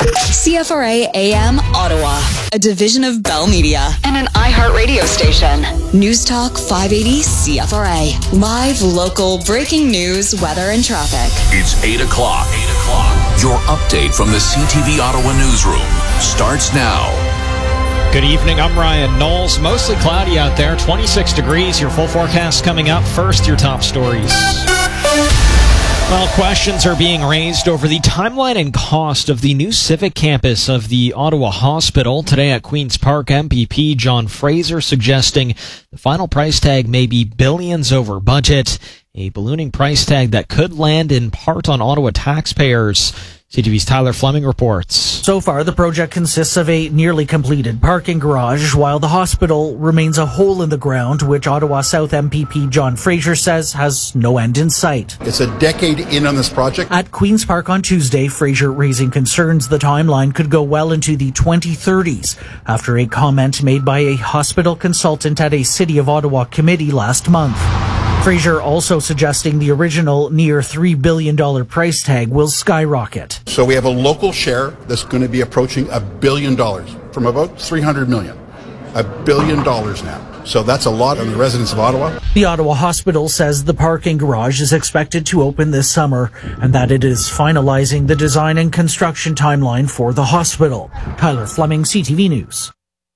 CFRA AM Ottawa, a division of Bell Media and an iHeart radio station. News Talk 580 CFRA. Live, local, breaking news, weather, and traffic. It's 8 o'clock. Your update from the CTV Ottawa newsroom starts now. Good evening, I'm Ryan Knowles. Mostly cloudy out there, 26 degrees. Your full forecast coming up. First, your top stories. Well, questions are being raised over the timeline and cost of the new civic campus of the Ottawa Hospital. Today at Queen's Park, MPP John Fraser suggesting the final price tag may be billions over budget, a ballooning price tag that could land in part on Ottawa taxpayers. CTV's Tyler Fleming reports. So far, the project consists of a nearly completed parking garage, while the hospital remains a hole in the ground, which Ottawa South MPP John Fraser says has no end in sight. It's a decade in on this project. At Queen's Park on Tuesday, Fraser raising concerns the timeline could go well into the 2030s after a comment made by a hospital consultant at a City of Ottawa committee last month. Fraser also suggesting the original near $3 billion price tag will skyrocket. So we have a local share that's going to be approaching $1 billion from about $300 million. $1 billion now. So that's a lot on the residents of Ottawa. The Ottawa Hospital says the parking garage is expected to open this summer and that it is finalizing the design and construction timeline for the hospital. Tyler Fleming, CTV News.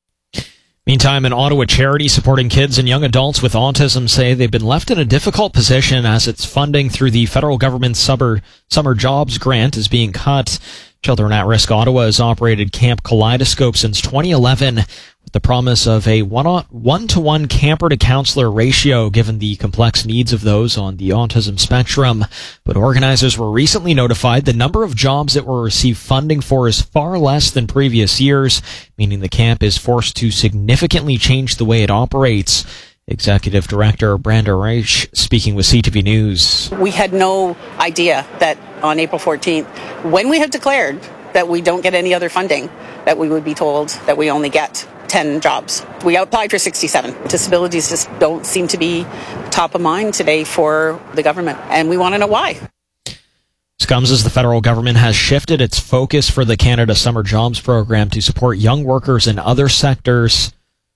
Meantime, an Ottawa charity supporting kids and young adults with autism say they've been left in a difficult position as its funding through the federal government's summer jobs grant is being cut. Children at Risk Ottawa has operated Camp Kaleidoscope since 2011 with the promise of a one-to-one camper-to-counselor ratio given the complex needs of those on the autism spectrum. But organizers were recently notified the number of jobs that will receive funding for is far less than previous years, meaning the camp is forced to significantly change the way it operates. Executive Director Brenda Reich speaking with CTV News. We had no idea that on April 14th, when we had declared that we don't get any other funding, that we would be told that we only get 10 jobs. We applied for 67. Disabilities just don't seem to be top of mind today for the government, and we want to know why. This comes as the federal government has shifted its focus for the Canada Summer Jobs Program to support young workers in other sectors,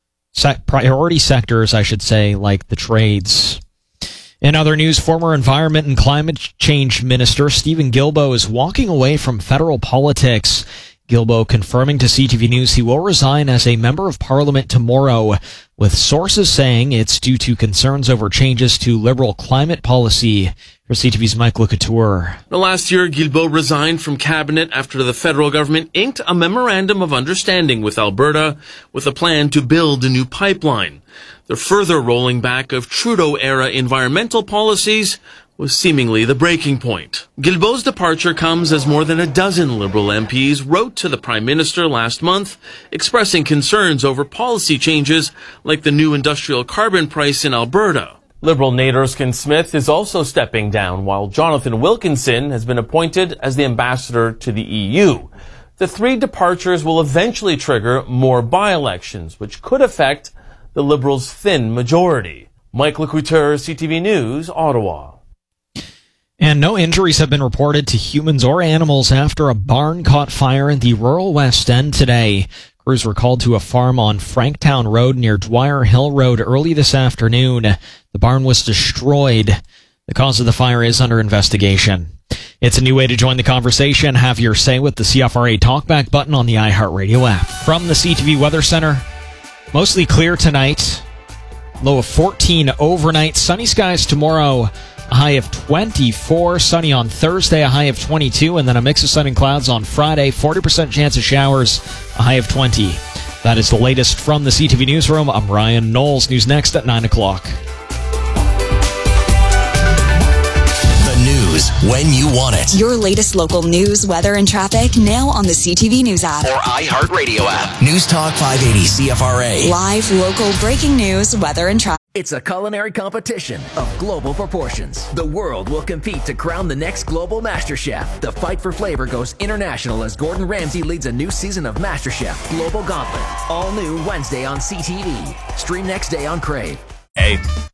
priority sectors, I should say, like the trades. In other news, former Environment and Climate Change Minister Stephen Guilbeault is walking away from federal politics. Guilbeault confirming to CTV News he will resign as a member of Parliament tomorrow, with sources saying it's due to concerns over changes to Liberal climate policy. Here's CTV's Mike LeCouture. Last year, Guilbeault resigned from cabinet after the federal government inked a memorandum of understanding with Alberta with a plan to build a new pipeline. The further rolling back of Trudeau-era environmental policies was seemingly the breaking point. Guilbeault's departure comes as more than a dozen Liberal MPs wrote to the Prime Minister last month expressing concerns over policy changes like the new industrial carbon price in Alberta. Liberal Nate Erskine-Smith is also stepping down, while Jonathan Wilkinson has been appointed as the ambassador to the EU. The three departures will eventually trigger more by-elections, which could affect the Liberals' thin majority. Mike LeCouture, CTV News, Ottawa. And no injuries have been reported to humans or animals after a barn caught fire in the rural West End today. Crews were called to a farm on Franktown Road near Dwyer Hill Road early this afternoon. The barn was destroyed. The cause of the fire is under investigation. It's a new way to join the conversation. Have your say with the CFRA Talkback button on the iHeartRadio app. From the CTV Weather Center, mostly clear tonight. Low of 14 overnight. Sunny skies tomorrow. A high of 24, sunny on Thursday, a high of 22, and then a mix of sun and clouds on Friday, 40% chance of showers, a high of 20. That is the latest from the CTV Newsroom. I'm Ryan Knowles. News next at 9 o'clock. The news when you want it. Your latest local news, weather, and traffic now on the CTV News app. Or iHeartRadio app. News Talk 580 CFRA. Live, local, breaking news, weather, and traffic. It's a culinary competition of global proportions. The world will compete to crown the next global MasterChef. The fight for flavor goes international as Gordon Ramsay leads a new season of MasterChef Global Gauntlet. All new Wednesday on CTV. Stream next day on Crave. Hey,